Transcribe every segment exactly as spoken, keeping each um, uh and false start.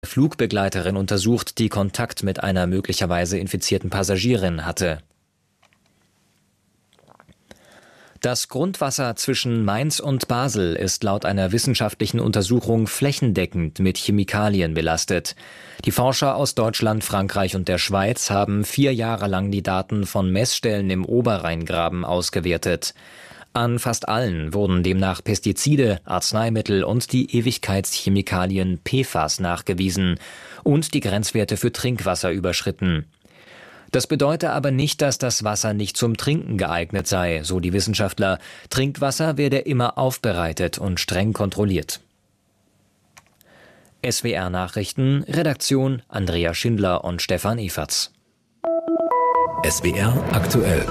Flugbegleiterin untersucht, die Kontakt mit einer möglicherweise infizierten Passagierin hatte. Das Grundwasser zwischen Mainz und Basel ist laut einer wissenschaftlichen Untersuchung flächendeckend mit Chemikalien belastet. Die Forscher aus Deutschland, Frankreich und der Schweiz haben vier Jahre lang die Daten von Messstellen im Oberrheingraben ausgewertet. An fast allen wurden demnach Pestizide, Arzneimittel und die Ewigkeitschemikalien P F A S nachgewiesen und die Grenzwerte für Trinkwasser überschritten. Das bedeute aber nicht, dass das Wasser nicht zum Trinken geeignet sei, so die Wissenschaftler. Trinkwasser werde immer aufbereitet und streng kontrolliert. S W R Nachrichten, Redaktion Andrea Schindler und Stefan Eferts. S W R aktuell.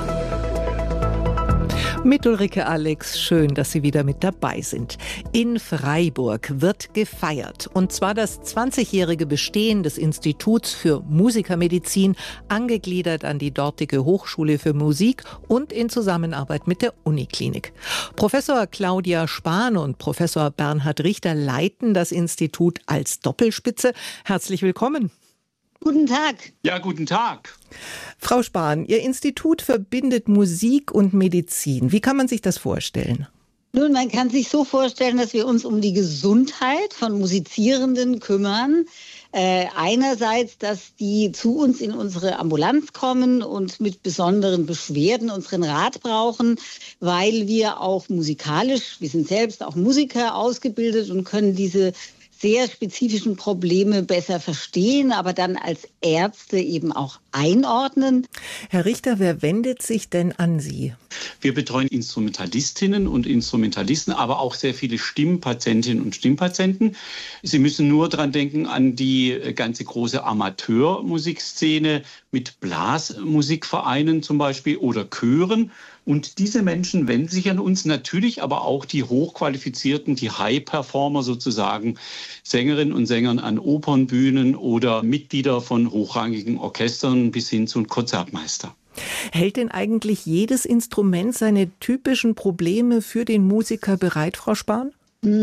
Mit Ulrike Alex, schön, dass Sie wieder mit dabei sind. In Freiburg wird gefeiert. Und zwar das zwanzigjährige Bestehen des Instituts für Musikermedizin, angegliedert an die dortige Hochschule für Musik und in Zusammenarbeit mit der Uniklinik. Professor Claudia Spahn und Professor Bernhard Richter leiten das Institut als Doppelspitze. Herzlich willkommen. Guten Tag. Ja, guten Tag. Frau Spahn, Ihr Institut verbindet Musik und Medizin. Wie kann man sich das vorstellen? Nun, man kann sich so vorstellen, dass wir uns um die Gesundheit von Musizierenden kümmern. Äh, einerseits, dass die zu uns in unsere Ambulanz kommen und mit besonderen Beschwerden unseren Rat brauchen, weil wir auch musikalisch, wir sind selbst auch Musiker ausgebildet und können diese sehr spezifischen Probleme besser verstehen, aber dann als Ärzte eben auch einordnen. Herr Richter, wer wendet sich denn an Sie? Wir betreuen Instrumentalistinnen und Instrumentalisten, aber auch sehr viele Stimmpatientinnen und Stimmpatienten. Sie müssen nur dran denken an die ganze große Amateurmusikszene mit Blasmusikvereinen zum Beispiel oder Chören. Und diese Menschen wenden sich an uns, natürlich aber auch die hochqualifizierten, die High-Performer sozusagen, Sängerinnen und Sängern an Opernbühnen oder Mitglieder von hochrangigen Orchestern bis hin zu Konzertmeister. Hält denn eigentlich jedes Instrument seine typischen Probleme für den Musiker bereit, Frau Spahn?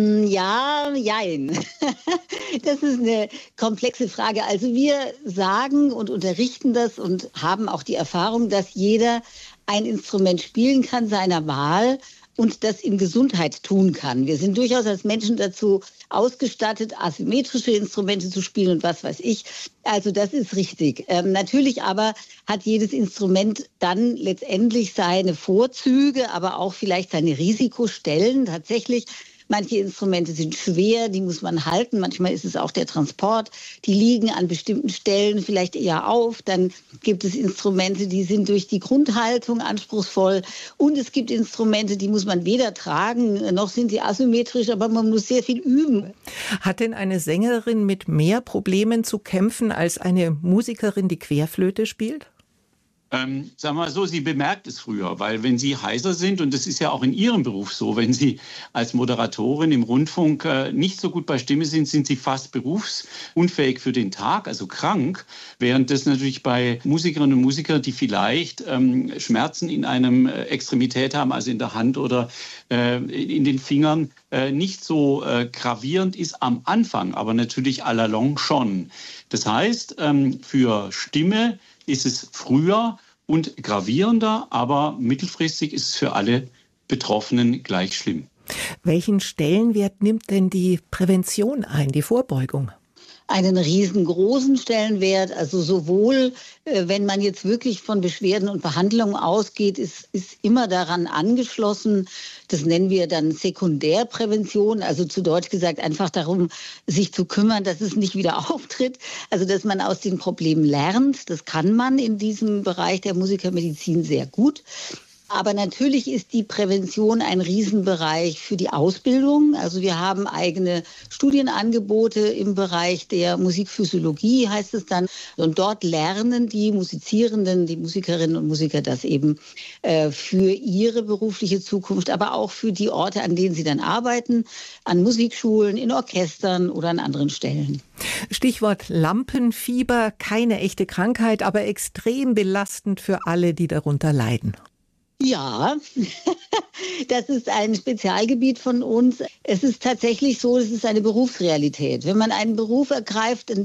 Ja, jein. Das ist eine komplexe Frage. Also wir sagen und unterrichten das und haben auch die Erfahrung, dass jeder ein Instrument spielen kann seiner Wahl und das in Gesundheit tun kann. Wir sind durchaus als Menschen dazu ausgestattet, asymmetrische Instrumente zu spielen und was weiß ich. Also das ist richtig. Ähm, natürlich aber hat jedes Instrument dann letztendlich seine Vorzüge, aber auch vielleicht seine Risikostellen. Tatsächlich, manche Instrumente sind schwer, die muss man halten. Manchmal ist es auch der Transport. Die liegen an bestimmten Stellen vielleicht eher auf. Dann gibt es Instrumente, die sind durch die Grundhaltung anspruchsvoll. Und es gibt Instrumente, die muss man weder tragen, noch sind sie asymmetrisch, aber man muss sehr viel üben. Hat denn eine Sängerin mit mehr Problemen zu kämpfen als eine Musikerin, die Querflöte spielt? Ähm, sagen wir mal so, sie bemerkt es früher, weil wenn Sie heiser sind, und das ist ja auch in Ihrem Beruf so, wenn Sie als Moderatorin im Rundfunk äh, nicht so gut bei Stimme sind, sind Sie fast berufsunfähig für den Tag, also krank, während das natürlich bei Musikerinnen und Musikern, die vielleicht ähm, Schmerzen in einem äh, Extremität haben, also in der Hand oder äh, in den Fingern, äh, nicht so äh, gravierend ist am Anfang, aber natürlich à la longue schon. Das heißt, ähm, für Stimme ist es früher und gravierender, aber mittelfristig ist es für alle Betroffenen gleich schlimm. Welchen Stellenwert nimmt denn die Prävention ein, die Vorbeugung? Einen riesengroßen Stellenwert. Also sowohl, äh, wenn man jetzt wirklich von Beschwerden und Behandlungen ausgeht, ist, ist immer daran angeschlossen. Das nennen wir dann Sekundärprävention, also zu Deutsch gesagt einfach darum, sich zu kümmern, dass es nicht wieder auftritt. Also dass man aus den Problemen lernt. Das kann man in diesem Bereich der Musikermedizin sehr gut. Aber natürlich ist die Prävention ein Riesenbereich für die Ausbildung. Also wir haben eigene Studienangebote im Bereich der Musikphysiologie, heißt es dann. Und dort lernen die Musizierenden, die Musikerinnen und Musiker das eben äh, für ihre berufliche Zukunft, aber auch für die Orte, an denen sie dann arbeiten, an Musikschulen, in Orchestern oder an anderen Stellen. Stichwort Lampenfieber, keine echte Krankheit, aber extrem belastend für alle, die darunter leiden. Ja, das ist ein Spezialgebiet von uns. Es ist tatsächlich so, es ist eine Berufsrealität. Wenn man einen Beruf ergreift,